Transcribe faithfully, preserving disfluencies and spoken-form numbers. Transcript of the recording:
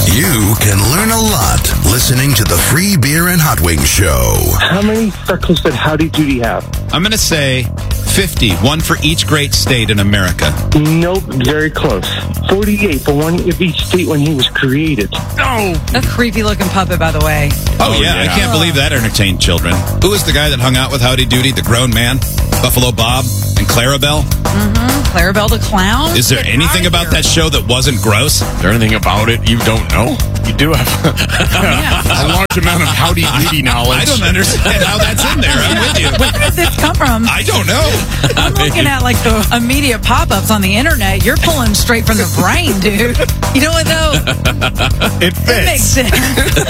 You can learn a lot listening to the Free Beer and Hot Wings Show. How many freckles did Howdy Doody have? I'm going to say fifty, one for each great state in America. Nope, very close. forty-eight for one of each state when he was created. No! A creepy looking puppet, by the way. Oh, Oh, yeah, yeah. I can't believe that entertained children. Who was the guy that hung out with Howdy Doody, the grown man? Buffalo Bob and Clarabelle? Clarabelle the Clown? Is there Get anything outta about here. that show that wasn't gross? Is there anything about it you don't know? You do have Yeah. a large amount of howdy doody knowledge. I don't understand how that's in there. I'm with you. Where did this come from? I don't know. I'm looking at like the immediate pop-ups on the internet. You're pulling straight from the brain, dude. You know what though? It It makes fits. sense.